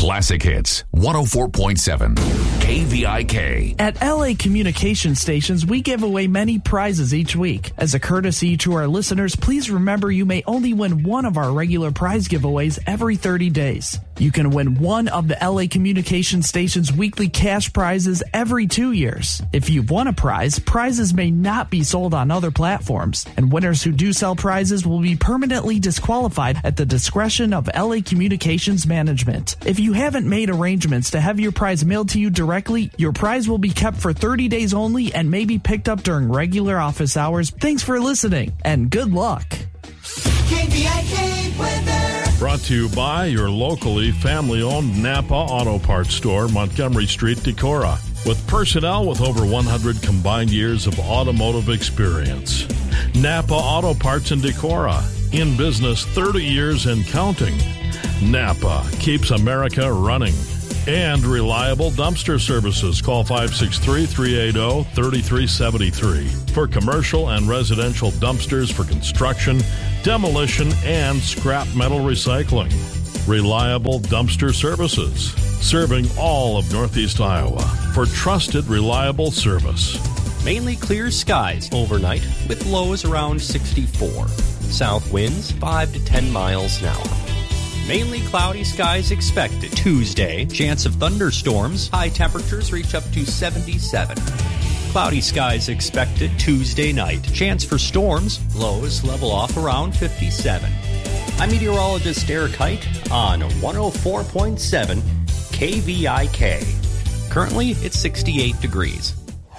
Classic Hits 104.7 KVIK. At LA Communication Stations, we give away many prizes each week. As a courtesy to our listeners, please remember you may only win one of our regular prize giveaways every 30 days. You can win one of the LA Communication Station's weekly cash prizes every 2 years. If you've won a prize, prizes may not be sold on other platforms, and winners who do sell prizes will be permanently disqualified at the discretion of LA Communications Management. If you haven't made arrangements to have your prize mailed to you directly, your prize will be kept for 30 days only and may be picked up during regular office hours. Thanks for listening, and good luck. KVIK weather. Brought to you by your locally family-owned Napa Auto Parts store, Montgomery Street, Decorah. With personnel with over 100 combined years of automotive experience. Napa Auto Parts in Decorah. In business 30 years and counting. Napa keeps America running. And reliable dumpster services. Call 563-380-3373 for commercial and residential dumpsters for construction, demolition, and scrap metal recycling. Reliable dumpster services. Serving all of Northeast Iowa for trusted, reliable service. Mainly clear skies overnight with lows around 64. South winds 5 to 10 miles an hour. Mainly cloudy skies expected. Tuesday, chance of thunderstorms. High temperatures reach up to 77. Cloudy skies expected Tuesday night. Chance for storms. Lows level off around 57. I'm meteorologist Eric Height on 104.7 KVIK. Currently, it's 68 degrees.